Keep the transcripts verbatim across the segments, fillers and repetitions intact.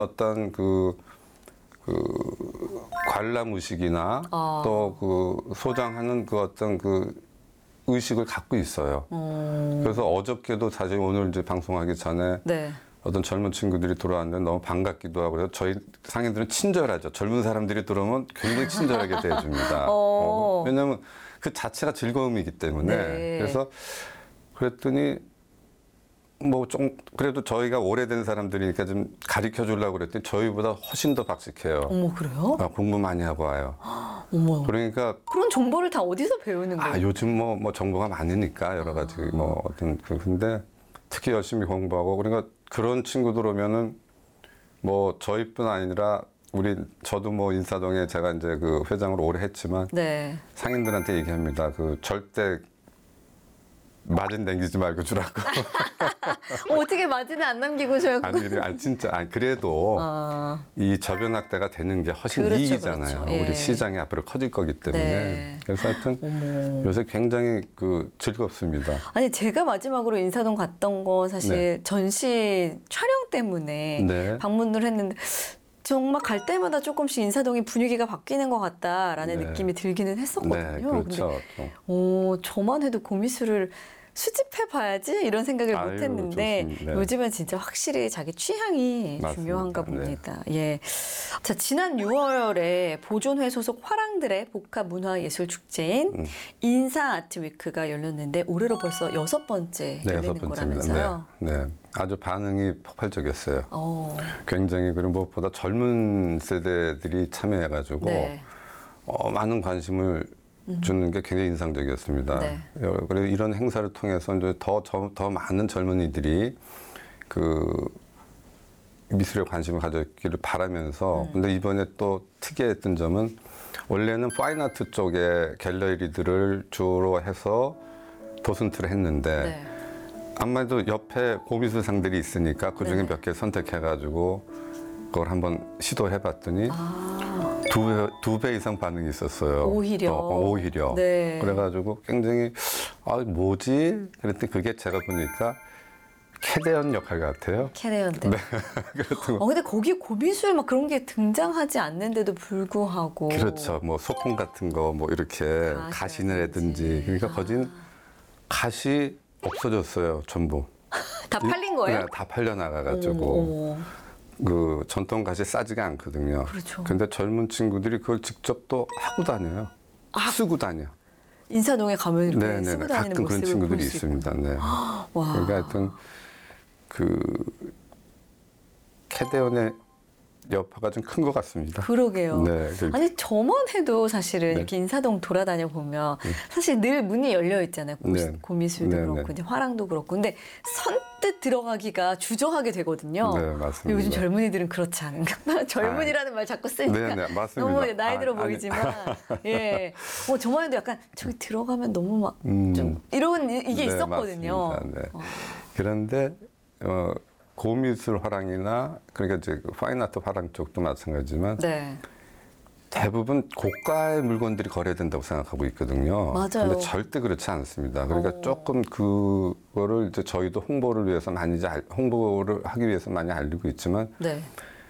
어떤 그, 그 관람 의식이나 아. 또 그 소장하는 그 어떤 그 의식을 갖고 있어요. 음. 그래서 어저께도 사실 오늘 이제 방송하기 전에 네. 어떤 젊은 친구들이 들어왔는데 너무 반갑기도 하고 그래서 저희 상인들은 친절하죠. 젊은 사람들이 들어오면 굉장히 친절하게 대해줍니다. 어. 어, 왜냐하면 그 자체가 즐거움이기 때문에. 네. 그래서 그랬더니 뭐 좀 그래도 저희가 오래된 사람들이니까 좀 가르쳐 주려고 그랬더니 저희보다 훨씬 더 박식해요. 어머, 그래요? 아, 공부 많이 하고 와요. 어머. 그러니까 그런 정보를 다 어디서 배우는 거예요? 아 요즘 뭐 뭐 정보가 많으니까 여러 가지 뭐 어떤 그 근데 특히 열심히 공부하고 그러니까 그런 친구들 오면은 뭐 저희뿐 아니라 우리 저도 뭐 인사동에 제가 이제 그 회장으로 오래 했지만 네. 상인들한테 얘기합니다. 그 절대 마진 남기지 말고 주라고. 어, 어떻게 마진을 안 남기고 줘요? 아니, 아니 진짜 아니 그래도 아. 이 저변학대가 되는 게 훨씬 그렇죠, 이익이잖아요. 그렇죠. 예. 우리 시장이 앞으로 커질 거기 때문에. 네. 그래서 하여튼 어머. 요새 굉장히 그 즐겁습니다. 아니, 제가 마지막으로 인사동 갔던 거 사실 네. 전시 촬영 때문에 네. 방문을 했는데 정말 갈 때마다 조금씩 인사동이 분위기가 바뀌는 것 같다라는 네. 느낌이 들기는 했었거든요. 네, 그렇죠. 근데 오, 저만 해도 고미술을 수집해 봐야지 이런 생각을 아유, 못 했는데 좋습니다. 네. 요즘은 진짜 확실히 자기 취향이 맞습니다. 중요한가 네. 봅니다. 예. 자, 지난 유월에 보존회 소속 화랑들의 복합문화예술축제인 음. 인사 아트위크가 열렸는데 올해로 벌써 여섯 번째 네, 열리는 여섯 번째입니다. 거라면서요. 네, 네. 아주 반응이 폭발적이었어요. 어, 굉장히 그리고 무엇보다 젊은 세대들이 참여해가지고 네. 어, 많은 관심을 주는 게 굉장히 인상적이었습니다. 네. 그리고 이런 행사를 통해서 이제 더, 더, 더 많은 젊은이들이 그 미술에 관심을 가졌기를 바라면서 음. 근데 이번에 또 특이했던 점은 원래는 파인아트 쪽에 갤러리들을 주로 해서 도슨트를 했는데 네. 아무래도 옆에 고미술상들이 있으니까 그 중에 네네. 몇 개 선택해가지고 그걸 한번 시도해봤더니 아, 두 배, 두 배 이상 반응이 있었어요. 오히려. 어, 오히려. 네. 그래가지고 굉장히, 아, 뭐지? 그랬더니 그게 제가 보니까 캐대언 역할 같아요. 캐네언 때. 네. 그랬던 어, 거. 근데 거기 고미술 막 그런 게 등장하지 않는데도 불구하고. 그렇죠. 뭐 소품 같은 거 뭐 이렇게 가시라든지. 가신을 하든지. 그러니까 아. 거진 갓이 없어졌어요. 전부. 다 팔린 거예요? 네, 다 팔려나가가지고. 어머, 어머. 그 전통 갓이 싸지가 않거든요. 그렇죠. 근데 젊은 친구들이 그걸 직접 또 하고 다녀요. 쓰고 다녀. 인사동에 가면 이렇게 네네. 쓰고 다니는 가끔 그런 모습을 친구들이 볼 수 있고. 있습니다. 네. 와. 그러니까 하여튼 그 캐대언의 여파가 좀 큰 것 같습니다. 그러게요. 네. 그- 아니 저만 해도 사실은 네. 이렇게 인사동 돌아다녀 보면 사실 늘 문이 열려 있잖아요. 고, 네. 고미술도 네, 그렇고 네. 이제 화랑도 그렇고. 근데 선뜻 들어가기가 주저하게 되거든요. 네, 맞습니다. 요즘 젊은이들은 그렇지 않은가? 젊은이라는 말 자꾸 쓰니까 네, 네, 맞습니다. 너무 나이 들어 아, 아니. 보이지만 예. 어, 저만 해도 약간 저기 들어가면 너무 막 좀 음. 이런 이- 이게 네, 있었거든요. 맞습니다. 네. 어. 그런데 어, 고미술 화랑이나 그러니까 이제 그 파인아트 화랑 쪽도 마찬가지지만 네. 대부분 고가의 물건들이 거래된다고 생각하고 있거든요. 맞아요. 근데 절대 그렇지 않습니다. 그러니까 어. 조금 그거를 이제 저희도 홍보를 위해서 많이 이제 알- 홍보를 하기 위해서 많이 알리고 있지만 네.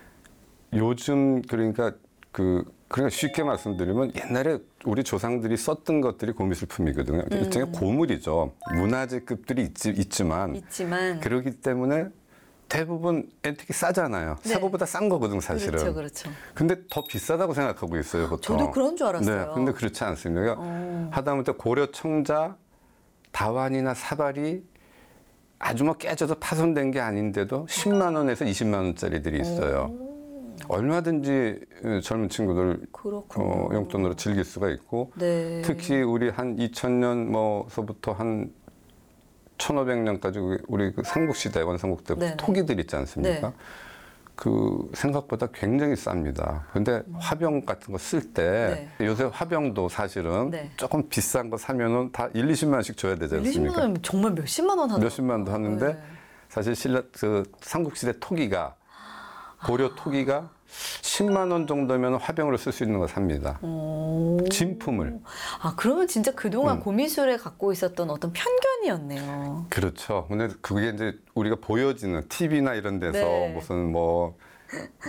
요즘 그러니까 그 그러니까 쉽게 말씀드리면 옛날에 우리 조상들이 썼던 것들이 고미술품이거든요. 음. 일종의 고물이죠. 문화재급들이 있지, 있지만 있지만 그렇기 때문에 대부분 앤틱이 싸잖아요. 네. 새 거보다 싼 거거든 사실은. 그렇죠, 그렇죠. 근데 더 비싸다고 생각하고 있어요, 보통. 저도 그런 줄 알았어요. 네, 근데 그렇지 않습니다. 그러니까 어. 하다못해 고려 청자, 다완이나 사발이 아주 뭐 깨져서 파손된 게 아닌데도 십만 원에서 이십만 원짜리들이 있어요. 얼마든지 젊은 친구들 그렇군요. 어, 용돈으로 즐길 수가 있고 네. 특히 우리 한 이천 년 뭐서부터 한 천오백 년까지 우리 그 삼국시대 원삼국 때 네네. 토기들 있지 않습니까? 네. 그 생각보다 굉장히 쌉니다. 근데 화병 같은 거 쓸 때 요새 화병도 사실은 네. 조금 비싼 거 사면은 다 일, 이십만 원씩 줘야 되지 이십만 않습니까? 원 정말 몇십만 원 하더라고요. 몇십만도 하는데 네. 사실 신라 그 삼국시대 토기가 고려 토기가 십만 원 정도면 화병으로 쓸 수 있는 거 삽니다. 오. 진품을. 아, 그러면 진짜 그동안 음. 고미술에 갖고 있었던 어떤 편견이었네요. 그렇죠. 근데 그게 이제 우리가 보여지는 티비나 이런 데서 네. 무슨 뭐